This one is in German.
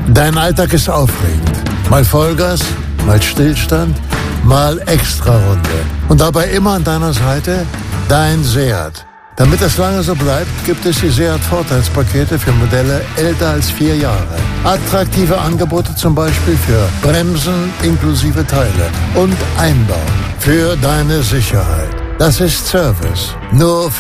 Dein Alltag ist aufregend. Mal Vollgas, mal Stillstand, mal Extrarunde. Und dabei immer an deiner Seite dein Seat. Damit das lange so bleibt, gibt es die Seat-Vorteilspakete für Modelle älter als 4 Jahre. Attraktive Angebote zum Beispiel für Bremsen inklusive Teile und Einbau. Für deine Sicherheit. Das ist Service. Nur